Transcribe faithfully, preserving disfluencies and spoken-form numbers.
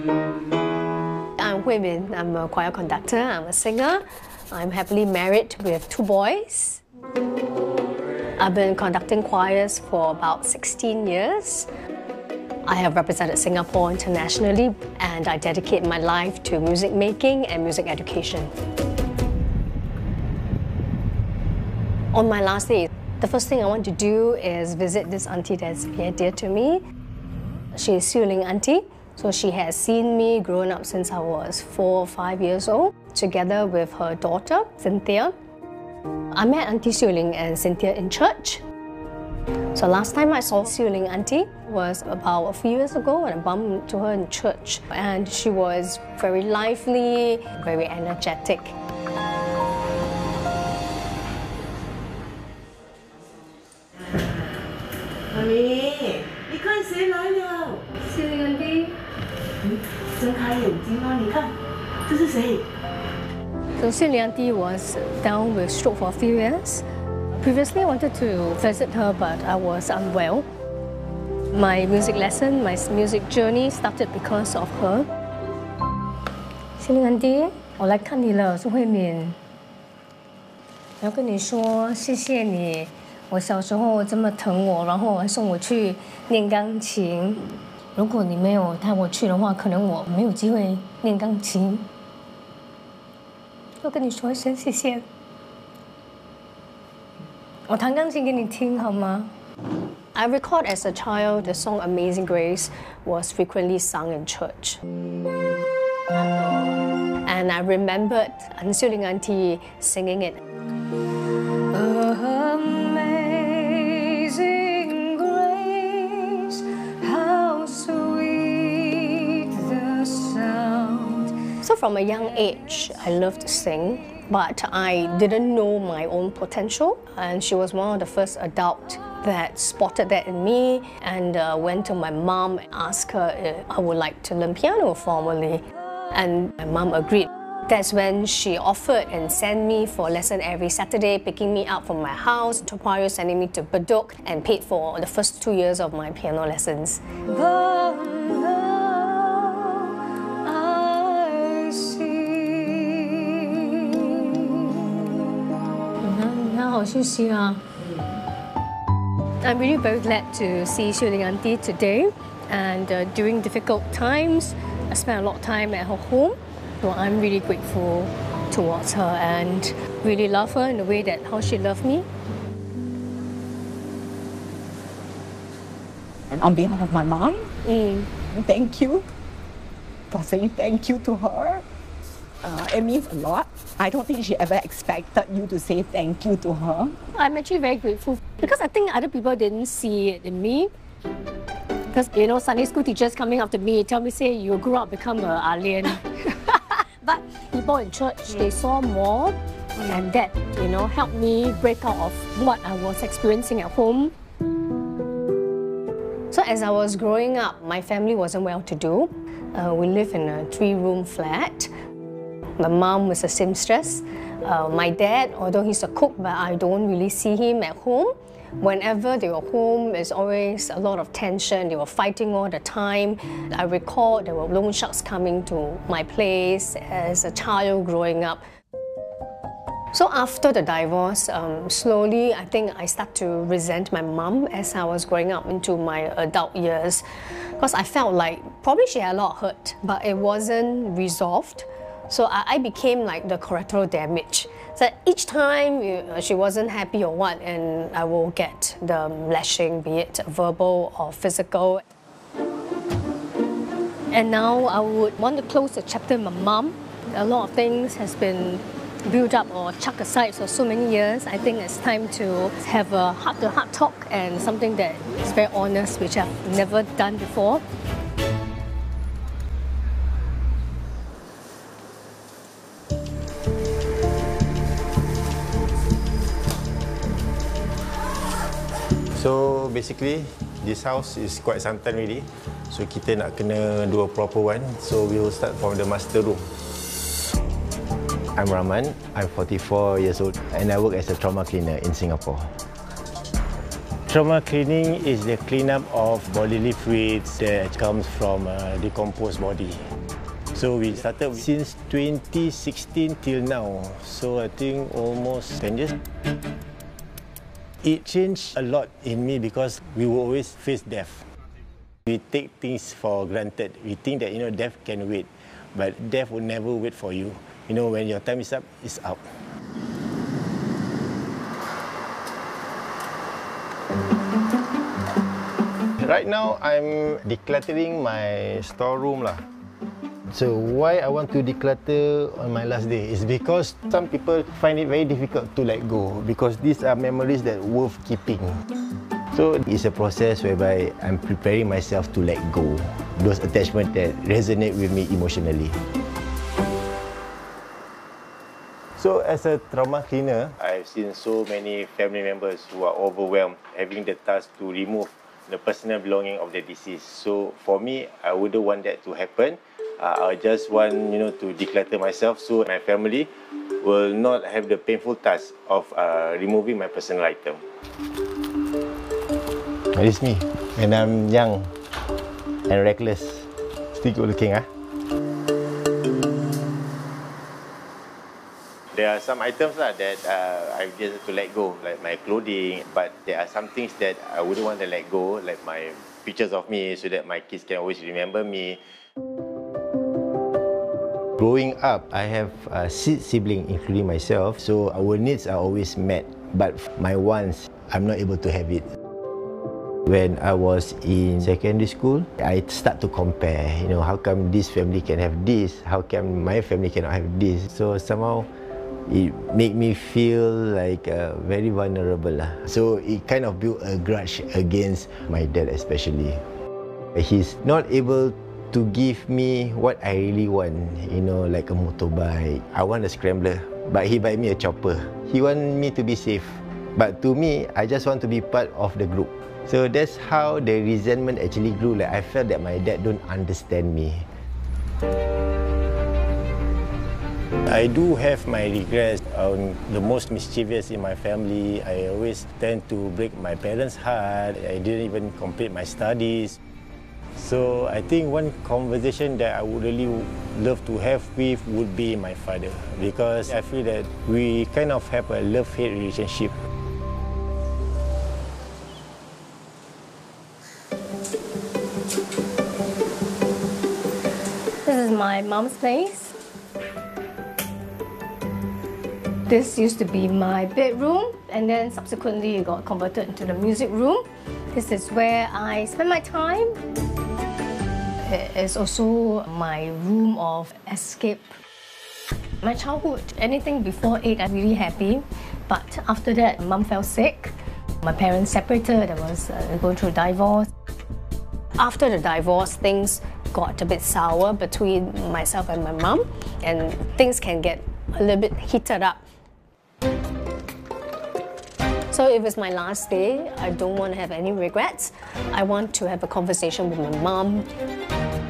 I'm Hui Min. I'm a choir conductor, I'm a singer. I'm happily married with two boys. I've been conducting choirs for about sixteen years. I have represented Singapore internationally, and I dedicate my life to music making and music education. On my last day, the first thing I want to do is visit this auntie that's very dear to me. She is Siu Ling auntie, so she has seen me growing up since I was four or five years old, together with her daughter, Cynthia. I met Auntie Siu Ling and Cynthia in church. So last time I saw Siu Ling auntie was about a few years ago when I bumped into her in church, and she was very lively, very energetic. Mommy, 你看谁来了？ Siu Ling auntie. 睁开眼睛啊！你看，这是谁？ So Siu Ling auntie was down with stroke for a few years. Previously, I wanted to visit her, but I was unwell. My music lesson, my music journey started because of her. Siu Ling auntie, 我来看你了，是慧敏。我要跟你说，谢谢你。我小时候这么疼我，然后还送我去练钢琴。如果你没有带我去的话，可能我没有机会练钢琴。要跟你说一声谢谢。我弹钢琴给你听好吗？ I recall as a child, the song Amazing Grace was frequently sung in church. And I remembered An Siu Ling auntie singing it. Amazing grace, how sweet the sound. So from a young age, I loved to sing, but I didn't know my own potential. And she was one of the first adults that spotted that in me, and uh, went to my mom and asked her if I would like to learn piano formally. And my mom agreed. That's when she offered and sent me for a lesson every Saturday, picking me up from my house to Toa Payoh, sending me to Bedok, and paid for the first two years of my piano lessons. But now I see. 你好好休息啊。I'm really very glad to see Siu Ling auntie today, and uh, during difficult times, I spent a lot of time at her home. So I'm really grateful towards her and really love her in the way that how she loved me. And on behalf of my mom, Mm. thank you for saying thank you to her. Uh, it means a lot. I don't think she ever expected you to say thank you to her. I'm actually very grateful because I think other people didn't see it in me. Because, you know, Sunday school teachers coming up to me tell me, say, you grew up become a alien. But people in church, they saw more, and that, you know, helped me break out of what I was experiencing at home. So as I was growing up, my family wasn't well-to-do. Uh, we live in a three-room flat. My mom was a seamstress. Uh, my dad, although he's a cook, but I don't really see him at home. Whenever they were home, there's always a lot of tension. They were fighting all the time. I recall there were loan sharks coming to my place as a child growing up. So after the divorce, um, slowly I think I started to resent my mom as I was growing up into my adult years, because I felt like probably she had a lot of hurt, but it wasn't resolved. So I, I became like the collateral damage. So each time you, she wasn't happy or what, and I will get the lashing, be it verbal or physical. And now I would want to close the chapter with my mom. A lot of things has been built up or chucked aside for so many years. I think it's time to have a heart-to-heart talk and something that is very honest, which I've never done before. So basically, this house is quite some time already. So kita nak kena do a proper one. So we will start from the master room. I'm Rahman. I'm forty-four years old, and I work as a trauma cleaner in Singapore. Trauma cleaning is the cleanup of bodily fluids that comes from a decomposed body. So we started since twenty sixteen till now, so I think almost ten years. It changed a lot in me because we will always face death. We take things for granted. We think that, you know, death can wait, but death will never wait for you. You know, when your time is up, it's up. Right now, I'm decluttering my storeroom lah. So why I want to declutter on my last day is because some people find it very difficult to let go because these are memories that worth keeping. So it's a process whereby I'm preparing myself to let go those attachments that resonate with me emotionally. So as a trauma cleaner, I've seen so many family members who are overwhelmed having the task to remove the personal belonging of the deceased. So for me, I wouldn't want that to happen. Uh, I just want, you know, to declutter myself so my family will not have the painful task of uh, removing my personal item. This is me when I'm young and reckless. Still good looking, ah. There are some items lah that uh, I've just to let go, like my clothing. But there are some things that I wouldn't want to let go, like my pictures of me, so that my kids can always remember me. Growing up, I have uh, six siblings, including myself, so our needs are always met. But my wants, I'm not able to have it. When I was in secondary school, I start to compare. You know, how come this family can have this? How come my family cannot have this? So somehow, it made me feel like uh, very vulnerable lah. So it kind of built a grudge against my dad especially. He's not able to give me what I really want, you know, like a motorbike. I want a scrambler, but he buy me a chopper. He want me to be safe, but to me, I just want to be part of the group. So that's how the resentment actually grew. Like I felt that my dad don't understand me. I do have my regrets. I'm the most mischievous in my family. I always tend to break my parents' heart. I didn't even complete my studies. So I think one conversation that I would really love to have with would be my father, because I feel that we kind of have a love-hate relationship. This is my mom's place. This used to be my bedroom, and then subsequently it got converted into the music room. This is where I spend my time. It's also my room of escape. My childhood, anything before eight, I'm really happy. But after that, mum fell sick. My parents separated. I was uh, going through a divorce. After the divorce, things got a bit sour between myself and my mum, and things can get a little bit heated up. So if it's my last day, I don't want to have any regrets. I want to have a conversation with my mom.